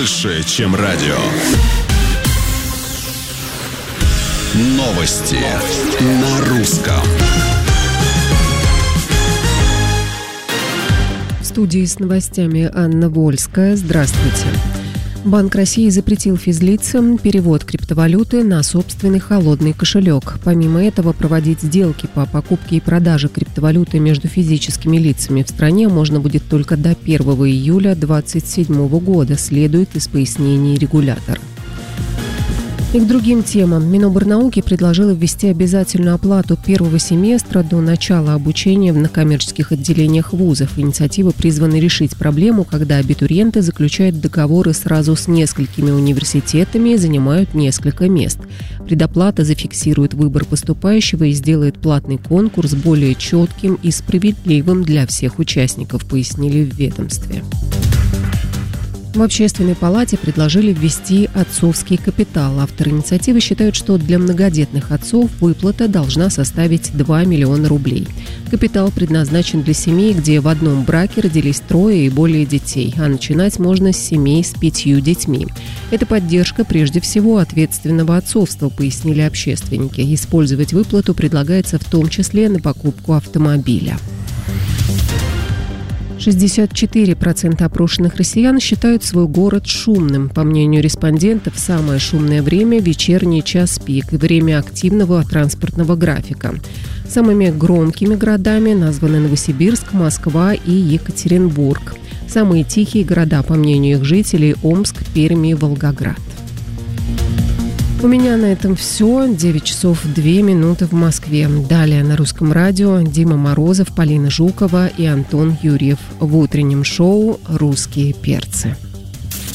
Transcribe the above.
больше, чем радио. Новости на русском. В студии с новостями Анна Вольская. Здравствуйте. Банк России запретил физлицам перевод криптовалюты на собственный холодный кошелек. Помимо этого, проводить сделки по покупке и продаже криптовалюты между физическими лицами в стране можно будет только до 1 июля 2027 года, следует из пояснений регулятора. И к другим темам. Минобрнауки предложила ввести обязательную оплату первого семестра до начала обучения в некоммерческих отделениях вузов. Инициатива призвана решить проблему, когда абитуриенты заключают договоры сразу с несколькими университетами и занимают несколько мест. Предоплата зафиксирует выбор поступающего и сделает платный конкурс более четким и справедливым для всех участников, пояснили в ведомстве. В Общественной палате предложили ввести отцовский капитал. Авторы инициативы считают, что для многодетных отцов выплата должна составить 2 миллиона рублей. Капитал предназначен для семей, где в одном браке родились 3 и более детей, а начинать можно с семей с 5 детьми. Это поддержка прежде всего ответственного отцовства, пояснили общественники. Использовать выплату предлагается в том числе на покупку автомобиля. 64% опрошенных россиян считают свой город шумным. По мнению респондентов, самое шумное время – вечерний час пик и время активного транспортного графика. Самыми громкими городами названы Новосибирск, Москва и Екатеринбург. Самые тихие города, по мнению их жителей – Омск, Пермь и Волгоград. У меня на этом все. 9 часов 2 минуты в Москве. Далее на Русском радио Дима Морозов, Полина Жукова и Антон Юрьев в утреннем шоу «Русские перцы».